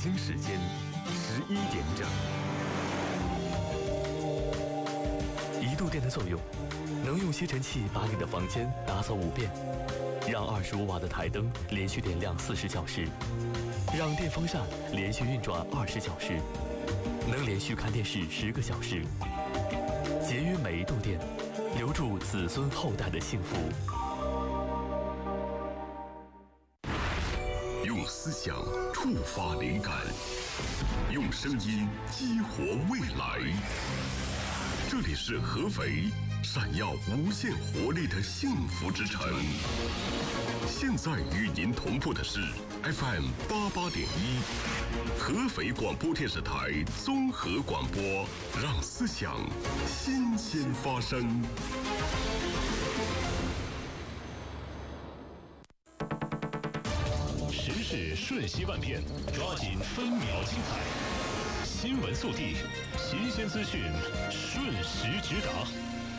京时间11点整。1度电的作用，能用吸尘器把你的房间打扫5遍，让25瓦的台灯连续点亮40小时，让电风扇连续运转20小时，能连续看电视10个小时。节约每1度电，留住子孙后代的幸福。 用思想触发灵感，用声音激活未来。这里是合肥，闪耀无限活力的幸福之城。现在与您同步的是 FM 88.1，合肥广播电视台综合广播，让思想新鲜发生。 时事瞬息万变，抓紧分秒精彩。新闻速递，新鲜资讯，瞬时直达。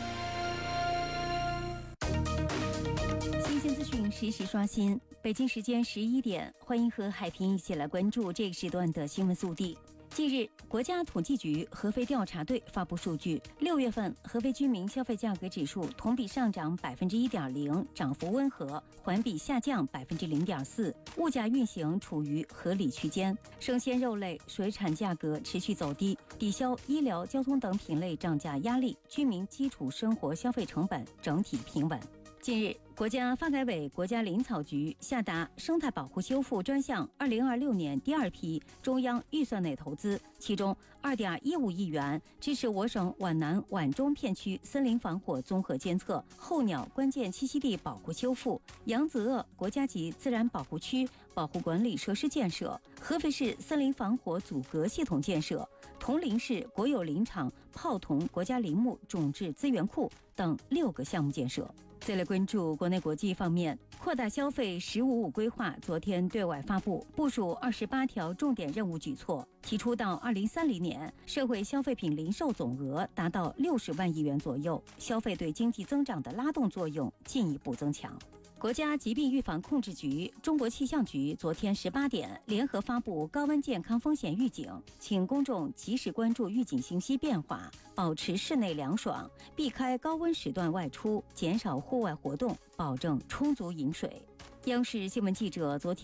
新鲜资讯实时刷新。北京时间11点，欢迎和海平一起来关注这个时段的新闻速递。近日，国家统计局合肥调查队发布数据，6月份合肥居民消费价格指数同比上涨1.0%，涨幅温和，环比下降0.4%，物价运行处于合理区间。生鲜肉类、水产价格持续走低，抵消医疗、交通等品类涨价压力，居民基础生活消费成本整体平稳。近日，国家发改委、国家林草局下达生态保护修复专项2026年第2批中央预算内投资，其中2.15亿元支持我省皖南皖中片区森林防火综合监测、候鸟关键栖息地保护修复、扬子鳄国家级自然保护区保护管理设施建设、合肥市森林防火阻隔系统建设、铜陵市国有林场泡桐国家林木种质资源库等6个项目建设。再来关注国内国际方面，扩大消费“15+5”规划昨天对外发布，部署28条重点任务举措，提出到2030年，社会消费品零售总额达到60万亿元左右，消费对经济增长的拉动作用进一步增强。国家疾病预防控制局、中国气象局昨天18点联合发布高温健康风险预警，请公众及时关注预警信息变化，保持室内凉爽，避开高温时段外出，减少户外活动，保证充足饮水。央视新闻记者昨天